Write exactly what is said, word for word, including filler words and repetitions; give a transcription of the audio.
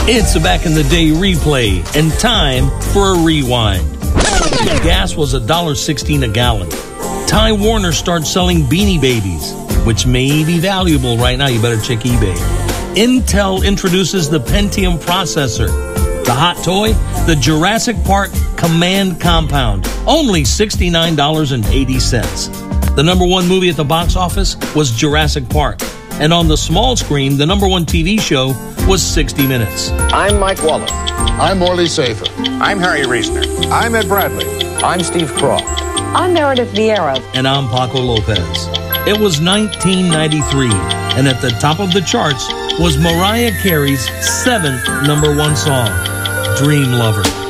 It's a back in the day replay and time for a rewind. Gas was one dollar sixteen a gallon. Time Warner starts selling Beanie Babies, which may be valuable right now. You better check eBay. Intel introduces the Pentium processor. The hot toy, the Jurassic Park Command Compound, only sixty-nine dollars and eighty cents. The number one movie at the box office was Jurassic Park. And on the small screen, the number one T V show was sixty minutes. I'm Mike Waller. I'm Morley Safer. I'm Harry Reasoner. I'm Ed Bradley. I'm Steve Croft. I'm Meredith Vieira. And I'm Paco Lopez. It was nineteen ninety-three, and at the top of the charts was Mariah Carey's seventh number one song, Dream Lover.